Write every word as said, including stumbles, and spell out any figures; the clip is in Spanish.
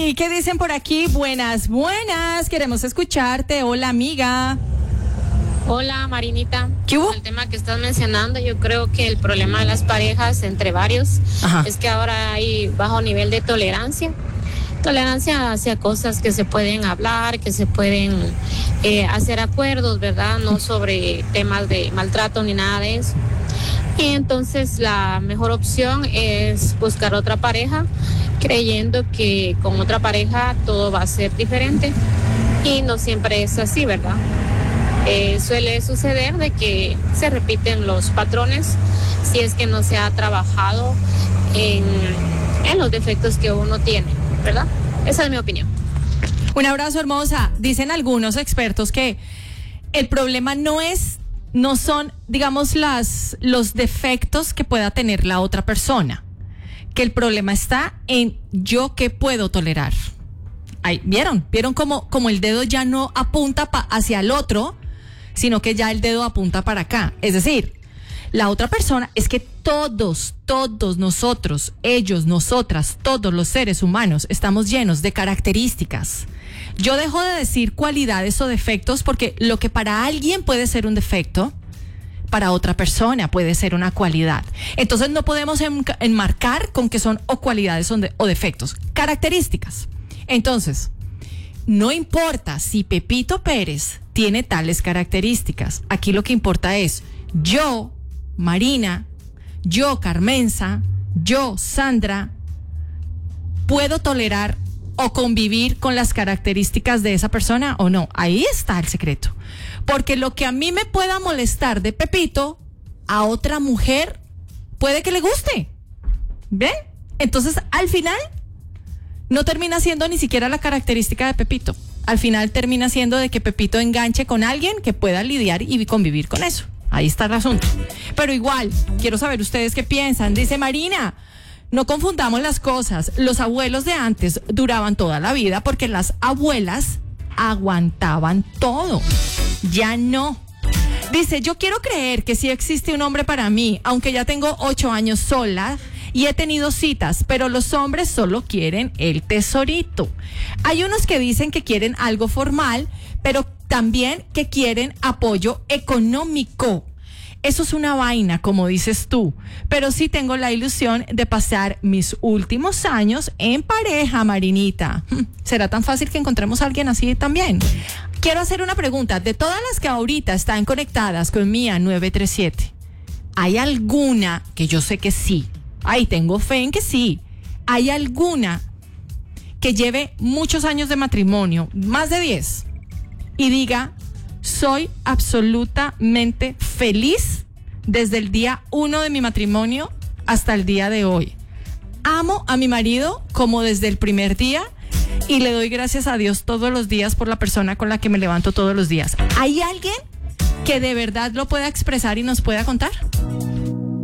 Mari, ¿qué dicen por aquí? Buenas, buenas, queremos escucharte. Hola, amiga. Hola, Marinita. ¿Qué hubo? El tema que estás mencionando, yo creo que el problema de las parejas entre varios Ajá. es que ahora hay bajo nivel de tolerancia. Tolerancia hacia cosas que se pueden hablar, que se pueden eh, hacer acuerdos, ¿verdad? No sobre temas de maltrato ni nada de eso. Y entonces la mejor opción es buscar otra pareja, creyendo que con otra pareja todo va a ser diferente. Y no siempre es así, ¿verdad? Eh, suele suceder de que se repiten los patrones si es que no se ha trabajado en, en los defectos que uno tiene, ¿verdad? Esa es mi opinión. Un abrazo, hermosa. Dicen algunos expertos que el problema no es, no son, digamos, las, los defectos que pueda tener la otra persona, que el problema está en yo qué puedo tolerar. Ahí, ¿vieron? ¿Vieron cómo, cómo el dedo ya no apunta pa- hacia el otro, sino que ya el dedo apunta para acá? Es decir, la otra persona, es que todos, todos nosotros, ellos, nosotras, todos los seres humanos estamos llenos de características. Yo dejo de decir cualidades o defectos porque lo que para alguien puede ser un defecto, para otra persona puede ser una cualidad. Entonces no podemos enca- enmarcar con que son o cualidades o, de- o defectos, características. Entonces, no importa si Pepito Pérez tiene tales características. Aquí lo que importa es yo, Marina, yo, Carmenza, yo, Sandra, ¿puedo tolerar o convivir con las características de esa persona o no? Ahí está el secreto. Porque lo que a mí me pueda molestar de Pepito, a otra mujer puede que le guste. ¿Ven? Entonces, al final, no termina siendo ni siquiera la característica de Pepito. Al final termina siendo de que Pepito enganche con alguien que pueda lidiar y convivir con eso. Ahí está el asunto. Pero igual, quiero saber ustedes qué piensan. Dice Marina, no confundamos las cosas. Los abuelos de antes duraban toda la vida porque las abuelas aguantaban todo. Ya no. Dice, yo quiero creer que sí existe un hombre para mí, aunque ya tengo ocho años sola y he tenido citas, pero los hombres solo quieren el tesorito. Hay unos que dicen que quieren algo formal, pero también que quieren apoyo económico. Eso es una vaina, como dices tú, pero sí tengo la ilusión de pasar mis últimos años en pareja, Marinita. ¿Será tan fácil que encontremos a alguien así también? Quiero hacer una pregunta. De todas las que ahorita están conectadas con Mía nueve tres siete, ¿hay alguna que yo sé que sí? Ay, tengo fe en que sí. ¿Hay alguna que lleve muchos años de matrimonio, más de diez, y diga, soy absolutamente feliz desde el día uno de mi matrimonio hasta el día de hoy? Amo a mi marido como desde el primer día y le doy gracias a Dios todos los días por la persona con la que me levanto todos los días. ¿Hay alguien que de verdad lo pueda expresar y nos pueda contar?